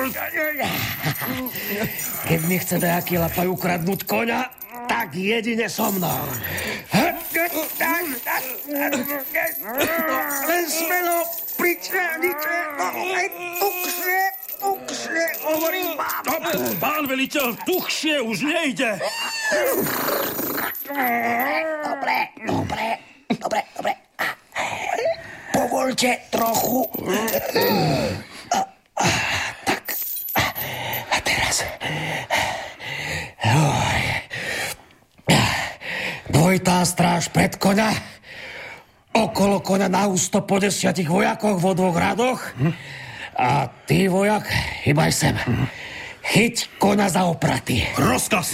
Keď mi chce nejaký lapaj ukradnúť koňa, tak jedine so mnou. Len smelo, pričnite, tukšie, hovorím vám. Pán veliteľ, tuchšie už nejde. Dobre. Povoľte trochu. Tak. A teraz. Dvojitá stráž pred koňa. Okolo koňa na ústo po 10 vojakoch vo 2 radoch. A ty, vojak, hýbaj sem. Chyť koňa za opraty. Rozkaz.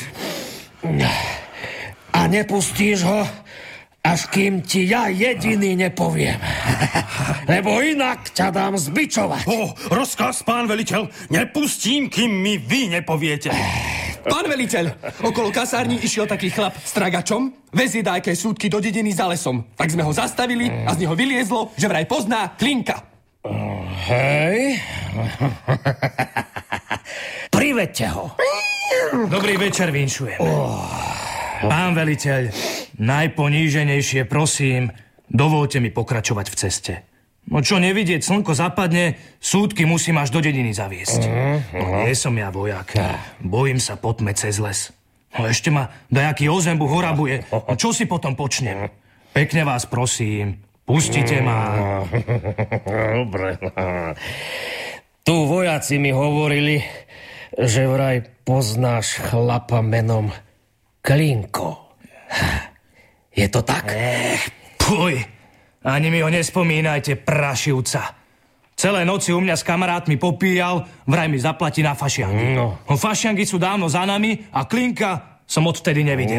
A nepustíš ho, až kým ti ja jediný nepoviem. Lebo inak ťa dám zbičovať. Rozkaz, pán veliteľ. Nepustím, kým mi vy nepoviete. Pán veliteľ, okolo kasárni išiel taký chlap s tragačom, vezie dájke súdky do dediny za lesom. Tak sme ho zastavili a z neho vyliezlo, že vraj pozná Klinka. Hej. Priveďte ho. Dobrý večer, vinšujem. Pán veliteľ, najponíženejšie prosím, dovolte mi pokračovať v ceste. No čo nevidieť, slnko zapadne, súdky musím až do dediny zaviesť. No nie som ja vojak. Bojím sa po tme cez les. No ešte ma dajaký ozembu horabuje. No čo si potom počnem? Pekne vás prosím, pustite ma. Dobre. Tu vojaci mi hovorili, že vraj poznáš chlapa menom Klinko. Je to tak? Puj, ani mi ho nespomínajte, prašivca. Celé noci u mňa s kamarátmi popíjal, vraj mi zaplatí na fašiangy. No, fašiangy sú dávno za nami a Klinka som odvtedy nevidel.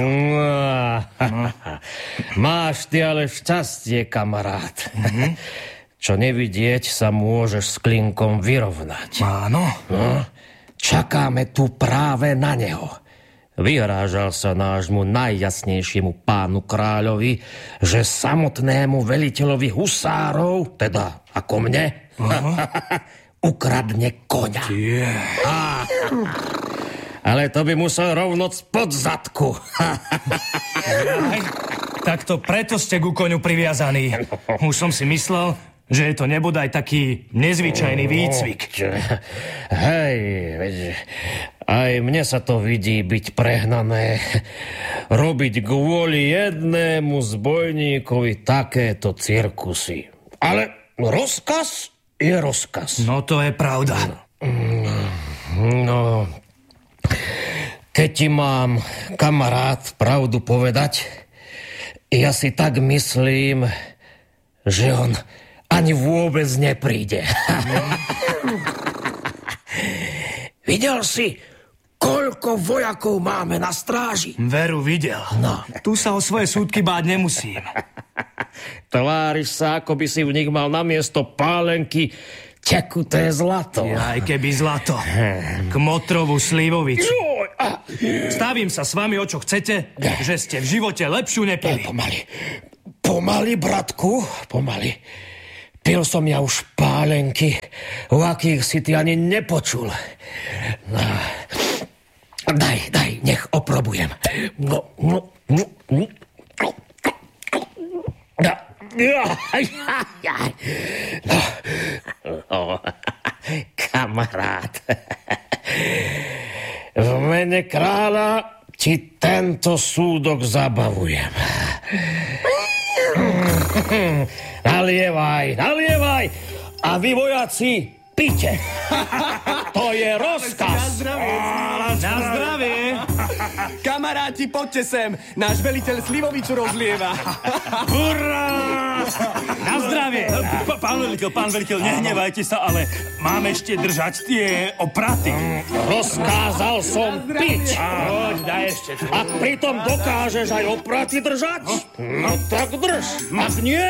Máš ty ale šťastie, kamarát. Čo nevidieť, sa môžeš s Klinkom vyrovnať. Áno. No, čakáme tu práve na neho. Vyhrážal sa nášmu najjasnejšiemu pánu kráľovi, že samotnému veliteľovi husárov, teda ako mne, ukradne koňa. Ale to by musel rovno spod zadku. Tak to preto ste ku koňu priviazaní. Už som si myslel, že je to nebodaj taký nezvyčajný výcvik. Hej, aj mne sa to vidí byť prehnané. Robiť kvôli jednému zbojníkovi takéto cirkusy. Ale rozkaz je rozkaz. No to je pravda. No, keď ti mám, kamarát, pravdu povedať, ja si tak myslím, že on ani vôbec nepríde. Videl si, koľko vojakov máme na stráži? Veru, videl. No. Tu sa o svoje súdky báť nemusím. Tváriš sa, ako by si v nich mal namiesto pálenky tekuté zlato. Aj keby zlato. Kmotrovú slivovicu. Stavím sa s vami, o čo chcete, že ste v živote lepšiu nepili. Pomaly, bratku, pomaly. Pil som ja už pálenky, o akých si ty ani nepočul. No. Daj, nech oprobujem. Kamarát. V mene kráľa ti tento súdok zabavujem. Nalievaj! A vy, vojaci, pite. To je rozkaz. Na zdravie. Kamaráti, poďte sem. Náš veliteľ slivovicu rozlieva. Hurá! Na zdravie. Pán veliteľ, nehnevajte sa, ale máme ešte držať tie opraty. Rozkázal som piť. Poď, daj ešte. Ak pritom dokážeš aj opraty držať, no tak drž. Ak nie,